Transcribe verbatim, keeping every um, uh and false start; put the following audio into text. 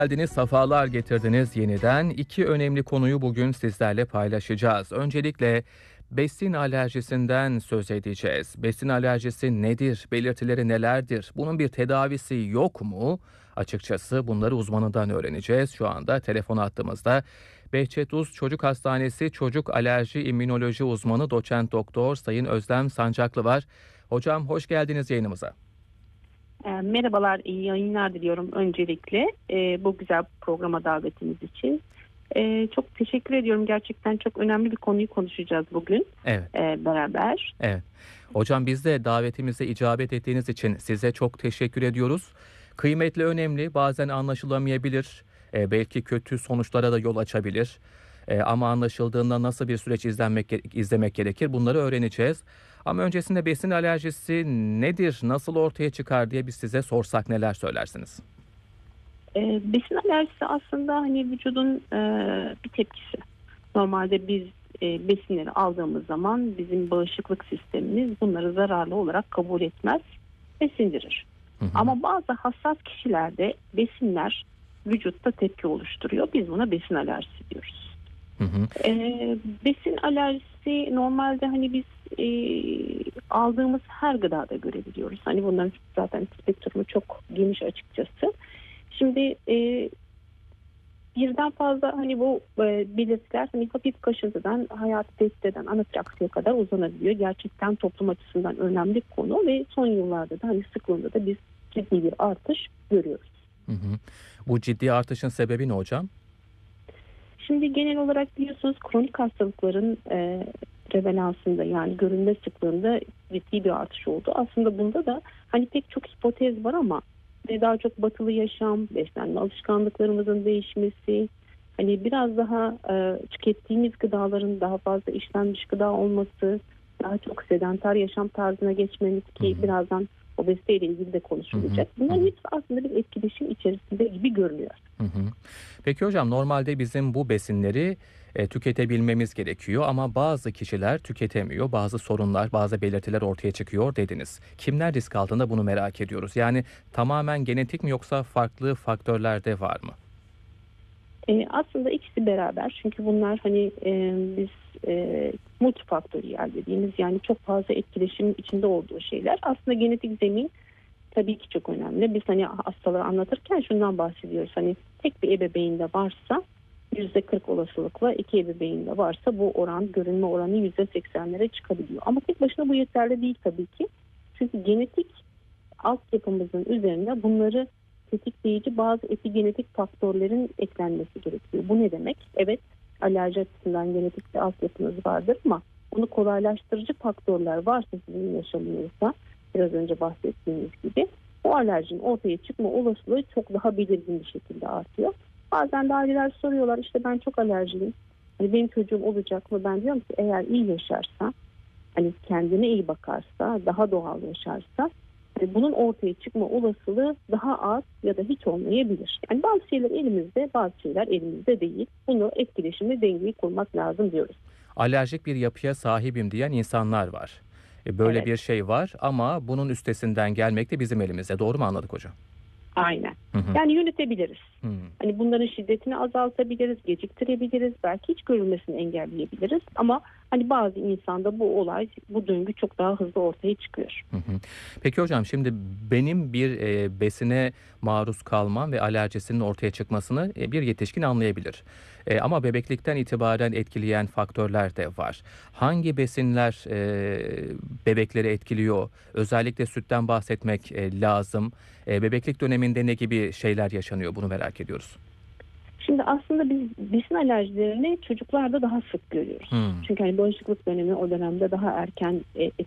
Geldiniz, sefalar getirdiniz yeniden. İki önemli konuyu bugün sizlerle paylaşacağız. Öncelikle besin alerjisinden söz edeceğiz. Besin alerjisi nedir? Belirtileri nelerdir? Bunun bir tedavisi yok mu? Açıkçası bunları uzmanından öğreneceğiz. Şu anda telefon attığımızda Behçet Uz Çocuk Hastanesi Çocuk Alerji İmmünoloji Uzmanı Doçent Doktor Sayın Özlem Sancaklı var. Hocam hoş geldiniz yayınımıza. E, merhabalar, iyi yayınlar diliyorum öncelikle e, bu güzel programa davetiniz için. E, çok teşekkür ediyorum. Gerçekten çok önemli bir konuyu konuşacağız bugün Evet. e, beraber. Evet. Hocam biz de davetimize icabet ettiğiniz için size çok teşekkür ediyoruz. Kıymetli, önemli, bazen anlaşılamayabilir, e, belki kötü sonuçlara da yol açabilir. E, ama anlaşıldığında nasıl bir süreç izlenmek, izlemek gerekir, bunları öğreneceğiz. Ama öncesinde besin alerjisi nedir, nasıl ortaya çıkar diye biz size sorsak neler söylersiniz? E, besin alerjisi aslında hani vücudun e, bir tepkisi. Normalde biz e, besinleri aldığımız zaman bizim bağışıklık sistemimiz bunları zararlı olarak kabul etmez ve sindirir. Hı hı. Ama bazı hassas kişilerde besinler vücutta tepki oluşturuyor. Biz buna besin alerjisi diyoruz. Hı hı. E, besin alerjisi normalde hani biz e, aldığımız her gıdada görebiliyoruz. Hani bunların zaten spektrumu çok geniş açıkçası. Şimdi e, birden fazla hani bu e, belirtiler hani hafif kaşıntıdan hayatı tehdit eden anafilaksiye kadar uzanabiliyor. Gerçekten toplum açısından önemli bir konu ve son yıllarda da hani sıklığında da biz ciddi bir artış görüyoruz. Hı hı. Bu ciddi artışın sebebi ne hocam? Şimdi genel olarak biliyorsunuz kronik hastalıkların e, prevalansında yani görülme sıklığında ciddi bir artış oldu. Aslında bunda da hani pek çok hipotez var ama ve daha çok batılı yaşam, beslenme alışkanlıklarımızın değişmesi, hani biraz daha e, tükettiğimiz gıdaların daha fazla işlenmiş gıda olması, daha çok sedanter yaşam tarzına geçmemiz ki Hı hı. birazdan obezite ile ilgili de konuşulacak. Hı hı. Bunların Hı hı. hepsi aslında bir etkileşim içerisinde gibi görünüyor. Hı hı. Peki hocam, normalde bizim bu besinleri e, tüketebilmemiz gerekiyor ama bazı kişiler tüketemiyor. Bazı sorunlar, bazı belirtiler ortaya çıkıyor dediniz. Kimler risk altında, bunu merak ediyoruz. Yani tamamen genetik mi yoksa farklı faktörler de var mı? E, aslında ikisi beraber çünkü bunlar hani e, biz e, multifaktöriyel dediğimiz yani çok fazla etkileşim içinde olduğu şeyler. Aslında genetik zemin tabii ki çok önemli. Biz hani hastaları anlatırken şundan bahsediyoruz. Hani tek bir ebeveynde varsa yüzde kırk olasılıkla iki ebeveynde varsa bu oran görünme oranı yüzde seksenlere çıkabiliyor. Ama tek başına bu yeterli değil tabii ki. Çünkü genetik altyapımızın üzerinde bunları tetikleyici bazı epigenetik faktörlerin eklenmesi gerekiyor. Bu ne demek? Evet, alerji açısından genetik bir altyapınız vardır ama bunu kolaylaştırıcı faktörler varsa sizin yaşamınızda biraz önce bahsettiğimiz gibi o alerjinin ortaya çıkma olasılığı çok daha belirgin bir şekilde artıyor. Bazen de aileler soruyorlar, işte ben çok alerjiyim. Hani benim çocuğum olacak mı? Ben diyorum ki eğer iyi yaşarsa, hani kendine iyi bakarsa, daha doğal yaşarsa hani bunun ortaya çıkma olasılığı daha az ya da hiç olmayabilir. Yani bazı şeyler elimizde, bazı şeyler elimizde değil. Bunu etkileşimle dengeyi kurmak lazım diyoruz. Alerjik bir yapıya sahibim diyen insanlar var. E, Böyle Evet. bir şey var ama bunun üstesinden gelmek de bizim elimizde. Doğru mu anladık hocam? Aynen. Hı hı. Yani yönetebiliriz. Hı. Hani bunların şiddetini azaltabiliriz, geciktirebiliriz, belki hiç görülmesini engelleyebiliriz. Ama hani bazı insanda bu olay, bu döngü çok daha hızlı ortaya çıkıyor. Hı hı. Peki hocam, şimdi benim bir e, besine maruz kalmam ve alerjisinin ortaya çıkmasını e, bir yetişkin anlayabilir. E, ama bebeklikten itibaren etkileyen faktörler de var. Hangi besinler e, bebekleri etkiliyor? Özellikle sütten bahsetmek e, lazım. E, bebeklik döneminde ne gibi şeyler yaşanıyor? Bunu merak ediyoruz. Şimdi aslında biz besin alerjilerini çocuklarda daha sık görüyoruz. Hı Çünkü hani bağışıklık dönemi o dönemde daha erken e,